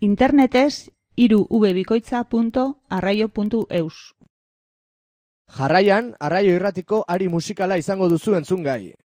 Internetez www.arraio.eus. Jarraian, Arraio Irratiko ari musikala izango duzu entzungai.